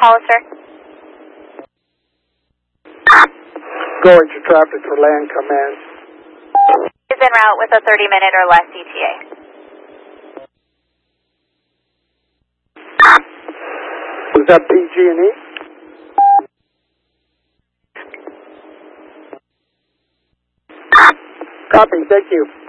Hollister? Going to traffic for land command. Is en route with a 30-minute or less ETA. Was that PG&E? Copy, thank you.